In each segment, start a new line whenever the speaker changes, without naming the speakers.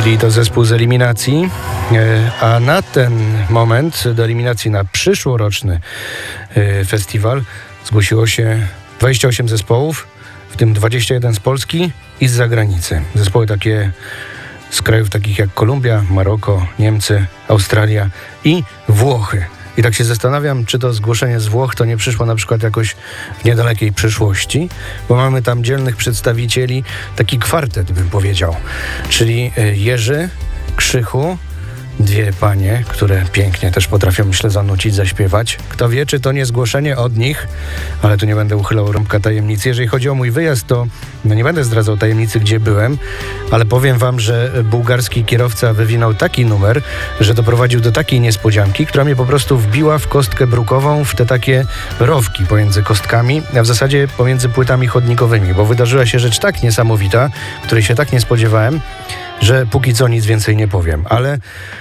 Civili to zespół z eliminacji, a na ten moment do eliminacji na przyszłoroczny festiwal zgłosiło się 28 zespołów, w tym 21 z Polski i z zagranicy. Zespoły takie z krajów takich jak Kolumbia, Maroko, Niemcy, Australia i Włochy. I tak się zastanawiam, czy to zgłoszenie z Włoch to nie przyszło na przykład jakoś w niedalekiej przyszłości, bo mamy tam dzielnych przedstawicieli, taki kwartet bym powiedział, czyli Jerzy, Krzychu, dwie panie, które pięknie też potrafią, myślę, zanucić, zaśpiewać. Kto wie, czy to nie zgłoszenie od nich, ale tu nie będę uchylał rąbka tajemnicy. Jeżeli chodzi o mój wyjazd, to nie będę zdradzał tajemnicy, gdzie byłem, ale powiem wam, że bułgarski kierowca wywinął taki numer, że doprowadził do takiej niespodzianki, która mnie po prostu wbiła w kostkę brukową, w te takie rowki pomiędzy kostkami, a w zasadzie pomiędzy płytami chodnikowymi, bo wydarzyła się rzecz tak niesamowita, której się tak nie spodziewałem, że póki co nic więcej nie powiem, ale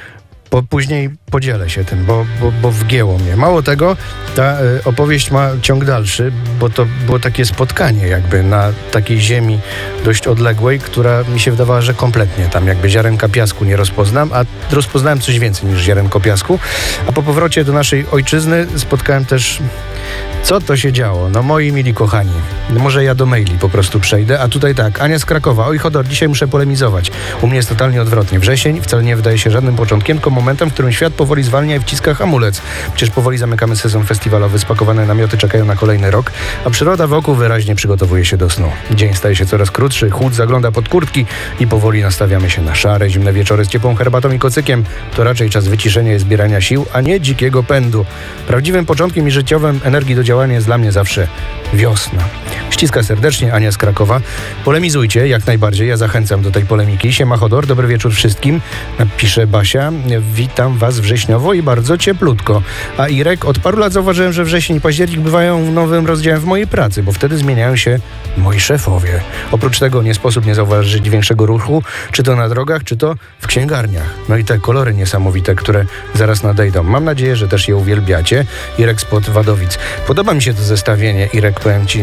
później podzielę się tym, bo wgięło mnie. Mało tego, ta opowieść ma ciąg dalszy, bo to było takie spotkanie jakby na takiej ziemi dość odległej, która mi się wydawała, że kompletnie tam jakby ziarenka piasku nie rozpoznam, a rozpoznałem coś więcej niż ziarenko piasku. A po powrocie do naszej ojczyzny spotkałem też... Co to się działo? No moi mili kochani, może ja do maili po prostu przejdę, a tutaj tak, Ania z Krakowa. Oj Chodor, dzisiaj muszę polemizować. U mnie jest totalnie odwrotnie. Wrzesień wcale nie wydaje się żadnym początkiem, tylko momentem, w którym świat powoli zwalnia i wciska hamulec. Przecież powoli zamykamy sezon festiwalowy, spakowane namioty czekają na kolejny rok, a przyroda wokół wyraźnie przygotowuje się do snu. Dzień staje się coraz krótszy, chłód zagląda pod kurtki i powoli nastawiamy się na szare, zimne wieczory z ciepłą herbatą i kocykiem. To raczej czas wyciszenia i zbierania sił, a nie dzikiego pędu. Prawdziwym początkiem i życiowym energii do działania jest dla mnie zawsze wiosna. Ściska serdecznie, Ania z Krakowa. Polemizujcie, jak najbardziej, ja zachęcam do tej polemiki. Siema Chodor, dobry wieczór wszystkim, pisze Basia. Witam was wrześniowo i bardzo cieplutko. A Irek, od paru lat zauważyłem, że wrzesień i październik bywają nowym rozdziałem w mojej pracy, bo wtedy zmieniają się moi szefowie. Oprócz tego nie sposób nie zauważyć większego ruchu, czy to na drogach, czy to w księgarniach. No i te kolory niesamowite, które zaraz nadejdą. Mam nadzieję, że też je uwielbiacie. Irek spod Wadowic. Podoba mi się to zestawienie, Irek, powiem ci.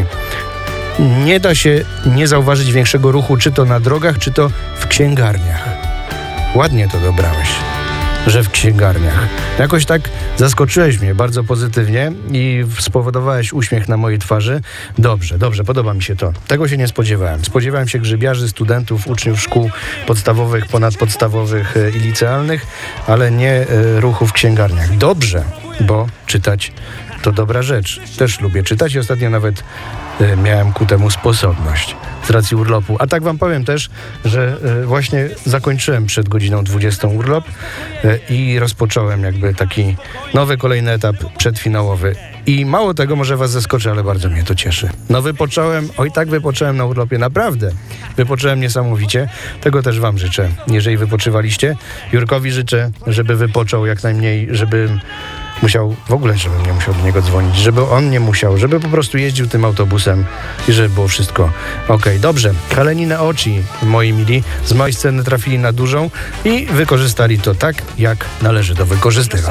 Nie da się nie zauważyć większego ruchu, czy to na drogach, czy to w księgarniach. Ładnie to dobrałeś, że w księgarniach. Jakoś tak zaskoczyłeś mnie bardzo pozytywnie i spowodowałeś uśmiech na mojej twarzy. Dobrze, podoba mi się to. Tego się nie spodziewałem. Spodziewałem się grzybiarzy, studentów, uczniów szkół podstawowych, ponadpodstawowych i licealnych, ale nie ruchu w księgarniach. Dobrze, bo czytać to dobra rzecz. Też lubię czytać i ostatnio nawet miałem ku temu sposobność z racji urlopu. A tak wam powiem też, że właśnie zakończyłem przed godziną 20 urlop i rozpocząłem jakby taki nowy, kolejny etap przedfinałowy. I mało tego, może was zaskoczy, ale bardzo mnie to cieszy. No wypocząłem na urlopie, naprawdę. Wypocząłem niesamowicie. Tego też wam życzę, jeżeli wypoczywaliście. Jurkowi życzę, żeby wypoczął jak najmniej, żebym nie musiał do niego dzwonić, żeby on nie musiał, żeby po prostu jeździł tym autobusem i żeby było wszystko okej. Dobrze, Heleninę oczy, moi mili, z małej sceny trafili na dużą i wykorzystali to tak, jak należy do wykorzystywać.